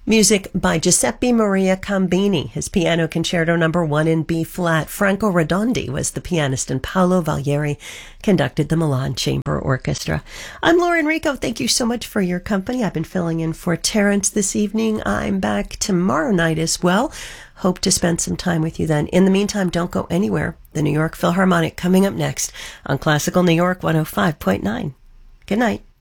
Music by Giuseppe Maria Cambini, his Piano Concerto No. 1 in B-flat. Franco Redondi was the pianist, and Paolo Valieri conducted the Milan Chamber Orchestra. I'm Lauren Rico. Thank you so much for your company. I've been filling in for Terrence this evening. I'm back tomorrow night as well. Hope to spend some time with you then. In the meantime, don't go anywhere. The New York Philharmonic coming up next on Classical New York 105.9. Good night.